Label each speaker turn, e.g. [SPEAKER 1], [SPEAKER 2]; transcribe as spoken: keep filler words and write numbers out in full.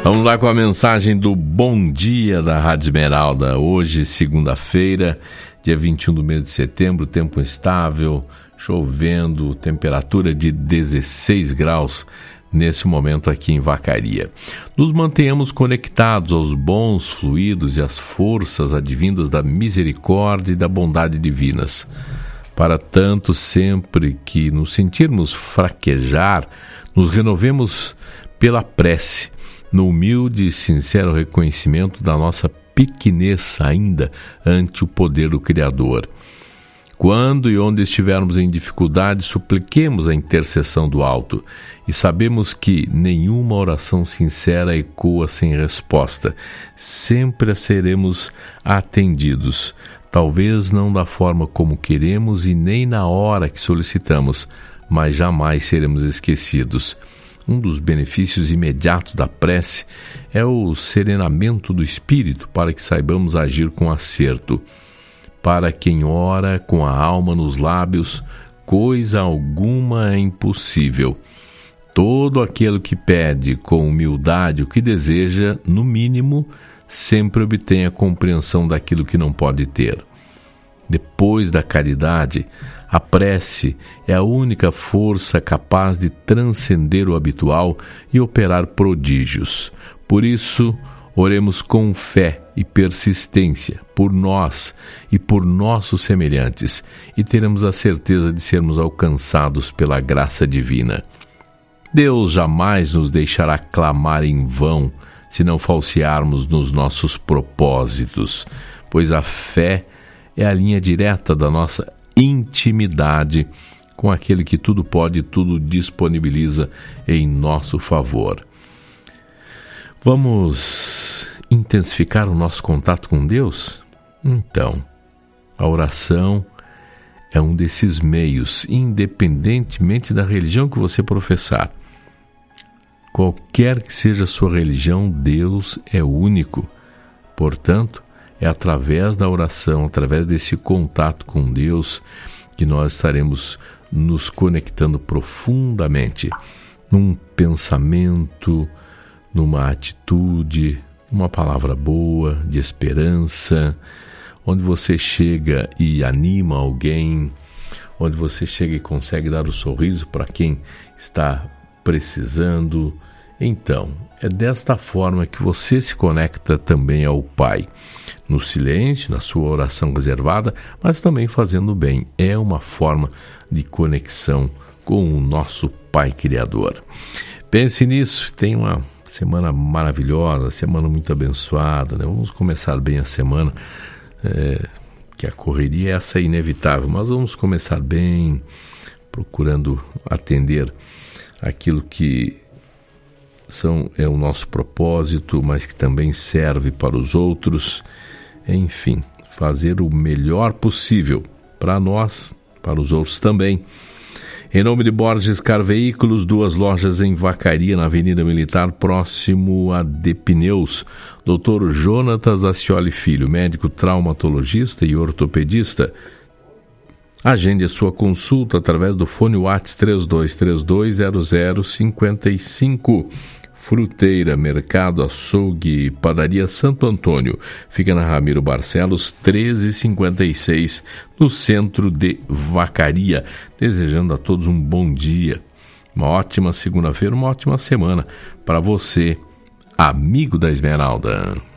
[SPEAKER 1] Vamos lá com a mensagem do Bom Dia da Rádio Esmeralda. Hoje, segunda-feira, dia vinte e um do mês de setembro, tempo estável, chovendo, temperatura de dezesseis graus nesse momento aqui em Vacaria. Nos mantenhamos conectados aos bons fluidos e às forças advindas da misericórdia e da bondade divinas. Para tanto, sempre que nos sentirmos fraquejar, nos renovemos pela prece, no humilde e sincero reconhecimento da nossa pequenez ainda ante o poder do Criador. Quando e onde estivermos em dificuldade, supliquemos a intercessão do alto e sabemos que nenhuma oração sincera ecoa sem resposta. Sempre seremos atendidos, talvez não da forma como queremos e nem na hora que solicitamos, mas jamais seremos esquecidos. Um dos benefícios imediatos da prece é o serenamento do espírito para que saibamos agir com acerto. Para quem ora com a alma nos lábios, coisa alguma é impossível. Todo aquele que pede com humildade o que deseja, no mínimo, sempre obtém a compreensão daquilo que não pode ter. Depois da caridade, a prece é a única força capaz de transcender o habitual e operar prodígios. Por isso, oremos com fé e persistência por nós e por nossos semelhantes, e teremos a certeza de sermos alcançados pela graça divina. Deus jamais nos deixará clamar em vão se não falsearmos nos nossos propósitos, pois a fé é a linha direta da nossa intimidade com aquele que tudo pode e tudo disponibiliza em nosso favor. Vamos intensificar o nosso contato com Deus? Então, a oração é um desses meios, independentemente da religião que você professar. Qualquer que seja a sua religião, Deus é único. Portanto, é através da oração, através desse contato com Deus, que nós estaremos nos conectando profundamente num pensamento, numa atitude, uma palavra boa, de esperança, onde você chega e anima alguém, onde você chega e consegue dar o sorriso para quem está precisando. Então, é desta forma que você se conecta também ao Pai, no silêncio, na sua oração reservada, mas também fazendo bem. É uma forma de conexão com o nosso Pai Criador. Pense nisso, tenha uma semana maravilhosa, semana muito abençoada, né? Vamos começar bem a semana, é, que a correria essa é inevitável, mas vamos começar bem, procurando atender aquilo que São, é o nosso propósito, mas que também serve para os outros. Enfim, fazer o melhor possível para nós, para os outros também. Em nome de Borges Car Veículos, duas lojas em Vacaria, na Avenida Militar, próximo a De Pneus. doutor Jonatas Ascioli Filho, médico traumatologista e ortopedista. Agende a sua consulta através do fone WhatsApp três dois três dois zero zero cinco cinco. Fruteira, Mercado, Açougue, Padaria Santo Antônio. Fica na Ramiro Barcelos, trezentos e cinquenta e seis, no centro de Vacaria. Desejando a todos um bom dia, uma ótima segunda-feira, uma ótima semana para você, amigo da Esmeralda.